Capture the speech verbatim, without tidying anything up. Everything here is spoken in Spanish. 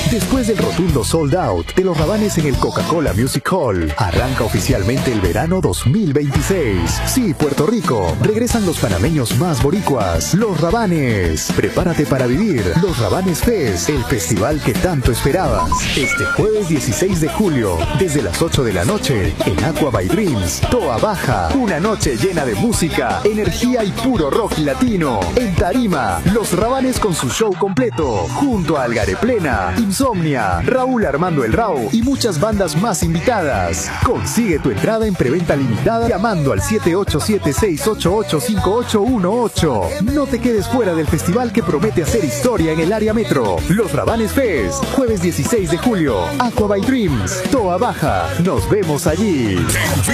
Después del rotundo sold out de los Rabanes en el Coca-Cola Music Hall, arranca oficialmente el verano dos mil veintiséis. Sí, Puerto Rico, regresan los panameños más boricuas, los Rabanes. Prepárate para vivir los Rabanes Fest, el festival que tanto esperabas. Este jueves dieciséis de julio, desde las ocho de la noche, en Aqua by Dreams, Toa Baja. Una noche llena de música, energía y puro rock latino. En tarima, los Rabanes con su show completo, junto a Algareplena, Insomnia, Raúl Armando el Rao y muchas bandas más invitadas. Consigue tu entrada en preventa limitada llamando al siete ocho siete, seis ocho ocho, cinco ocho uno ocho. No te quedes fuera del festival que promete hacer historia en el área metro. Los Rabanes Fest, jueves dieciséis de julio, Aqua by Dreams, Toa Baja. Nos vemos allí.